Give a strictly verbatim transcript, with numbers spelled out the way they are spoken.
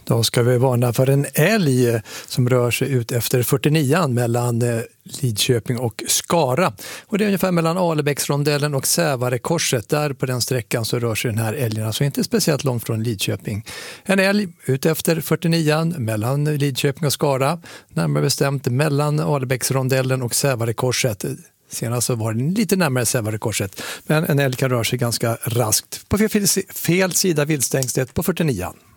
Då ska vi varna för en älg som rör sig ut efter fyrtionioan mellan Lidköping och Skara. Och det är ungefär mellan Alebäcksrondellen och Sävarekorset. Där på den sträckan så rör sig den här älgen, alltså inte speciellt långt från Lidköping. En älg ut efter fyrtionioan mellan Lidköping och Skara. Närmare bestämt mellan Alebäcksrondellen och Sävarekorset. Senast så var den lite närmare Sävarekorset. Men en älg kan röra sig ganska raskt på fel, fel sida viltstängslet på fyrtionioan.